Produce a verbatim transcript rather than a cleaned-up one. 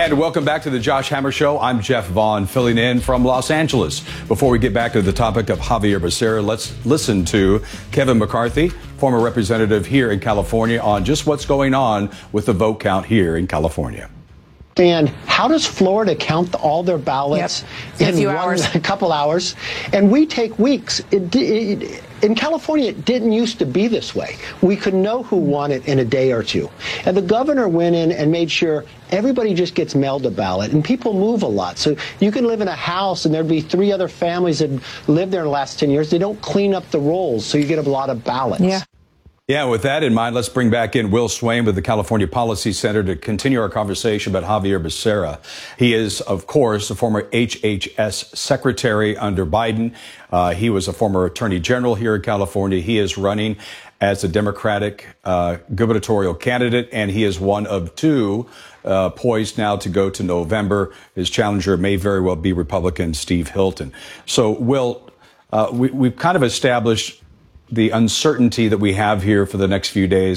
And welcome back to the Josh Hammer Show. I'm Jeff Vaughn, filling in from Los Angeles. Before we get back to the topic of Xavier Becerra, let's listen to Kevin McCarthy, former representative here in California, on just what's going on with the vote count here in California. And how does Florida count all their ballots yep. in a, one, hours. a couple hours? And we take weeks. It, it, in California, it didn't used to be this way. We could know who won it in a day or two. And the governor went in and made sure everybody just gets mailed a ballot. And people move a lot. So you can live in a house and there'd be three other families that lived there in the last ten years. They don't clean up the rolls, so you get a lot of ballots. Yeah. Yeah, with that in mind, let's bring back in Will Swain with the California Policy Center to continue our conversation about Xavier Becerra. He is, of course, a former H H S secretary under Biden. Uh, he was a former attorney general here in California. He is running as a Democratic uh, gubernatorial candidate, and he is one of two uh, poised now to go to November. His challenger may very well be Republican Steve Hilton. So, Will, uh, we, we've kind of established the uncertainty that we have here for the next few days